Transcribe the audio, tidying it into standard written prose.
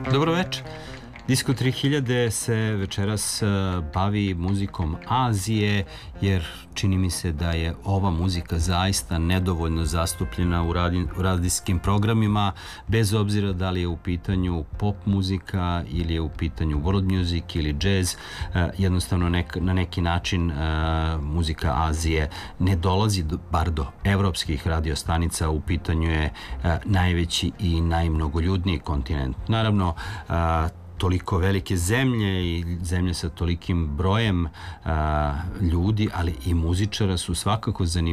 Dobro večer. Disko 3000 se večeras bavi muzikom Azije, jer čini mi se da je ova muzika zaista nedovoljno zastupljena u radijskim programima, bez obzira da li je u pitanju pop muzika ili je u pitanju world music ili jazz. Jednostavno na neki način muzika Azije ne dolazi bar do evropskih radiostanica. U pitanju je najveći i najmnogoljudniji kontinent. Naravno, toliko velike zemlje i zemlje sa tolikim brojem ljudi, ali i muzičara su svakako zanimljivi